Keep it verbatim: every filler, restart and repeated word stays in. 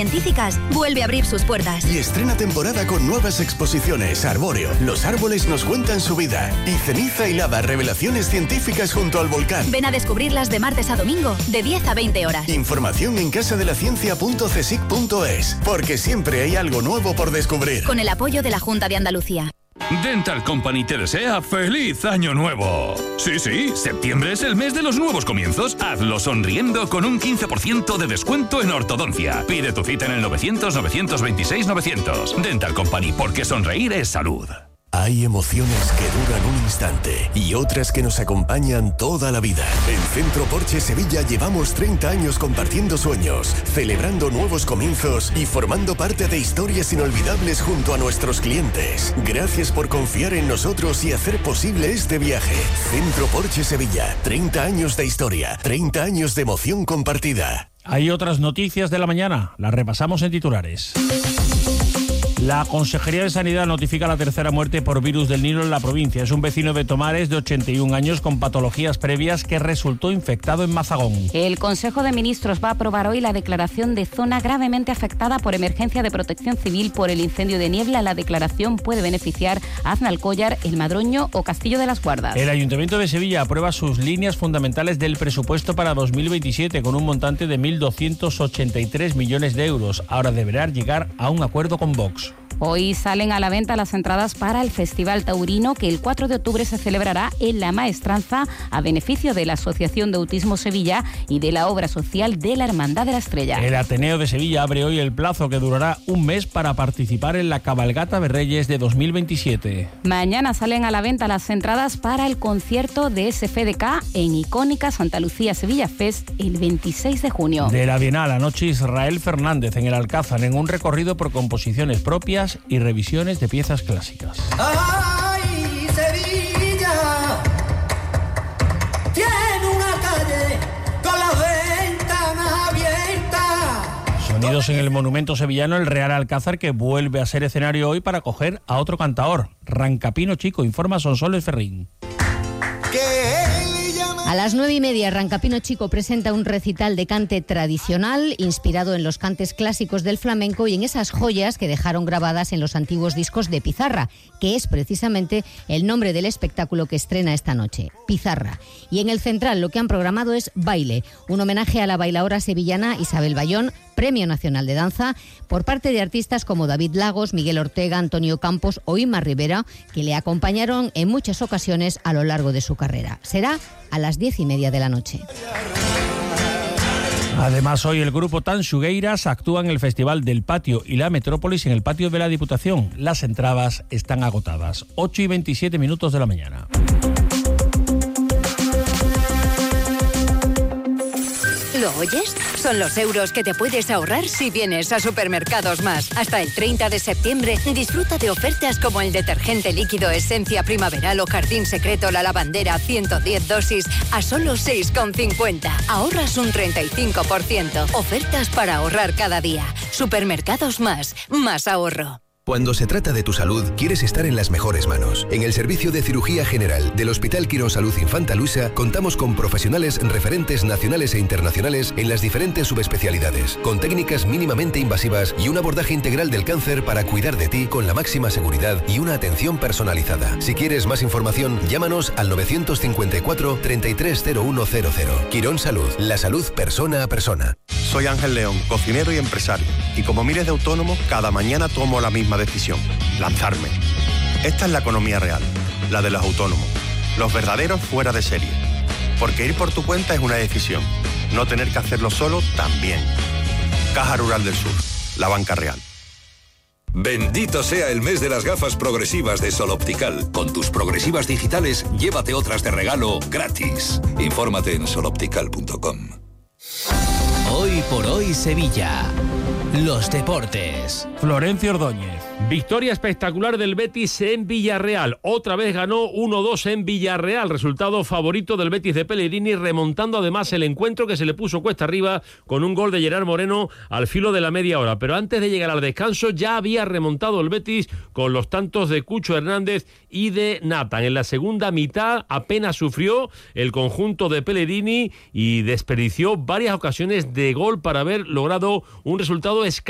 Científicas vuelve a abrir sus puertas. Y estrena temporada con nuevas exposiciones. Arbóreo, los árboles nos cuentan su vida. Y Ceniza y Lava, revelaciones científicas junto al volcán. Ven a descubrirlas de martes a domingo, de diez a veinte horas. Información en casadelaCiencia punto csic punto es, porque siempre hay algo nuevo por descubrir. Con el apoyo de la Junta de Andalucía. Dental Company te desea ¡feliz año nuevo! Sí, sí, septiembre es el mes de los nuevos comienzos. Hazlo sonriendo con un quince por ciento de descuento en ortodoncia. Pide tu cita en el novecientos, novecientos veintiséis, novecientos. Dental Company, porque sonreír es salud. Hay emociones que duran un instante y otras que nos acompañan toda la vida. En Centro Porsche Sevilla llevamos treinta años compartiendo sueños, celebrando nuevos comienzos y formando parte de historias inolvidables junto a nuestros clientes. Gracias por confiar en nosotros y hacer posible este viaje. Centro Porsche Sevilla, treinta años de historia, treinta años de emoción compartida. Hay otras noticias de la mañana, las repasamos en titulares. La Consejería de Sanidad notifica la tercera muerte por virus del Nilo en la provincia. Es un vecino de Tomares de ochenta y un años con patologías previas que resultó infectado en Mazagón. El Consejo de Ministros va a aprobar hoy la declaración de zona gravemente afectada por emergencia de protección civil por el incendio de Niebla. La declaración puede beneficiar a Aznalcóllar, El Madroño o Castillo de las Guardas. El Ayuntamiento de Sevilla aprueba sus líneas fundamentales del presupuesto para dos mil veintisiete con un montante de mil doscientos ochenta y tres millones de euros. Ahora deberá llegar a un acuerdo con Vox. Hoy salen a la venta las entradas para el Festival Taurino, que el cuatro de octubre se celebrará en La Maestranza a beneficio de la Asociación de Autismo Sevilla y de la obra social de la Hermandad de la Estrella. El Ateneo de Sevilla abre hoy el plazo que durará un mes para participar en la Cabalgata de Reyes de dos mil veintisiete. Mañana salen a la venta las entradas para el concierto de S F D K en icónica Santa Lucía Sevilla Fest el veintiséis de junio. De la Bienal anoche Israel Fernández en el Alcázar en un recorrido por composiciones propias y revisiones de piezas clásicas. ¡Ay, Sevilla! Tiene una calle con las ventanas abiertas. Sonidos en el monumento sevillano, el Real Alcázar, que vuelve a ser escenario hoy para acoger a otro cantaor. Rancapino Chico, informa Sonsoles Ferrín. A las nueve y media, Rancapino Chico presenta un recital de cante tradicional inspirado en los cantes clásicos del flamenco y en esas joyas que dejaron grabadas en los antiguos discos de Pizarra, que es precisamente el nombre del espectáculo que estrena esta noche, Pizarra. Y en el Central lo que han programado es Baile, un homenaje a la bailaora sevillana Isabel Bayón, Premio Nacional de Danza, por parte de artistas como David Lagos, Miguel Ortega, Antonio Campos o Inma Rivera, que le acompañaron en muchas ocasiones a lo largo de su carrera. Será a las diez y media de la noche. Además, hoy el grupo Tanxugueiras actúa en el Festival del Patio y la Metrópolis en el patio de la Diputación. Las entradas están agotadas. ocho y veintisiete minutos de la mañana. ¿Lo oyes? Son los euros que te puedes ahorrar si vienes a Supermercados Más. Hasta el treinta de septiembre disfruta de ofertas como el detergente líquido Esencia Primaveral o Jardín Secreto La Lavandera ciento diez dosis a solo seis con cincuenta. Ahorras un treinta y cinco por ciento. Ofertas para ahorrar cada día. Supermercados Más. Más ahorro. Cuando se trata de tu salud, quieres estar en las mejores manos. En el Servicio de Cirugía General del Hospital Quirón Salud Infanta Luisa contamos con profesionales referentes nacionales e internacionales en las diferentes subespecialidades, con técnicas mínimamente invasivas y un abordaje integral del cáncer para cuidar de ti con la máxima seguridad y una atención personalizada. Si quieres más información, llámanos al novecientos cincuenta y cuatro, treinta y tres cero uno cero cero. Quirón Salud, la salud persona a persona. Soy Ángel León, cocinero y empresario, y como miles de autónomos, cada mañana tomo la misma decisión: lanzarme. Esta es la economía real, la de los autónomos, los verdaderos fuera de serie. Porque ir por tu cuenta es una decisión, no tener que hacerlo solo también. Caja Rural del Sur, la banca real. Bendito sea el mes de las gafas progresivas de Sol Optical. Con tus progresivas digitales, llévate otras de regalo gratis. Infórmate en sol optical punto com. Hoy por hoy Sevilla. Los deportes. Florencio Ordóñez. Victoria espectacular del Betis en Villarreal. Otra vez ganó uno dos en Villarreal. Resultado favorito del Betis de Pellegrini, remontando además el encuentro que se le puso cuesta arriba con un gol de Gerard Moreno al filo de la media hora. Pero antes de llegar al descanso ya había remontado el Betis con los tantos de Cucho Hernández y de Nathan. En la segunda mitad apenas sufrió el conjunto de Pellegrini y desperdició varias ocasiones de gol para haber logrado un resultado escandaloso.